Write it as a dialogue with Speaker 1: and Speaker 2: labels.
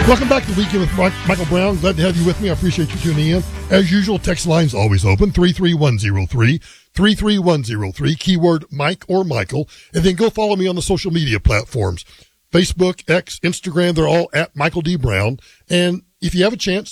Speaker 1: Welcome back to Weekend with Michael Brown. Glad to have you with me. I appreciate you tuning in. As usual, text line's always open, 33103, 33103, keyword Mike or Michael, and then go follow me on the social media platforms. Facebook, X, Instagram, they're all at Michael D. Brown. And if you have a chance,